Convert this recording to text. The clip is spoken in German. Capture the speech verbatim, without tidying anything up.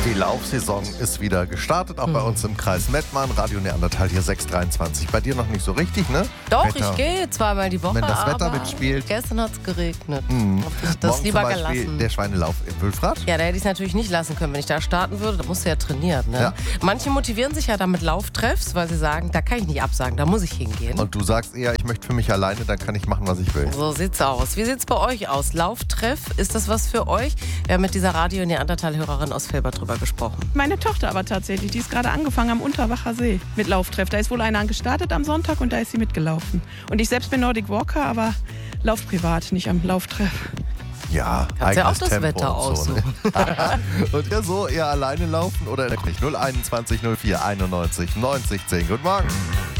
Die Laufsaison ist wieder gestartet, auch bei uns im Kreis Mettmann. Radio Neandertal hier sechs Uhr dreiundzwanzig. Bei dir noch nicht so richtig, ne? Doch, Wetter. ich gehe zweimal die Woche, Wenn das Wetter aber mitspielt. Gestern hat es geregnet. Mhm. Das Morgen lieber zum Beispiel gelassen. der Schweinelauf in Wülfrath. Ja, da hätte ich es natürlich nicht lassen können. Wenn ich da starten würde, da musst du ja trainieren. Ne? Ja. Manche motivieren sich ja dann mit Lauftreffs, weil sie sagen, da kann ich nicht absagen, da muss ich hingehen. Und du sagst eher, ich möchte für mich alleine, dann kann ich machen, was ich will. So sieht's aus. Wie sieht's bei euch aus? Lauftreff, ist das was für euch? Wir haben mit dieser Radio Neandertal-Hörerin aus Velbert drüber gesprochen. Meine Tochter aber tatsächlich, die ist gerade angefangen am Unterwacher See mit Lauftreff. Da ist wohl einer gestartet am Sonntag und da ist sie mitgelaufen. Und ich selbst bin Nordic Walker, aber lauf privat, nicht am Lauftreff. Ja, Kannst ja auch eigenes das Tempo Wetter und so, aussuchen. Ne? Und ihr so, eher alleine laufen oder null einundzwanzig null vier einundneunzig neunzig zehn. Guten Morgen.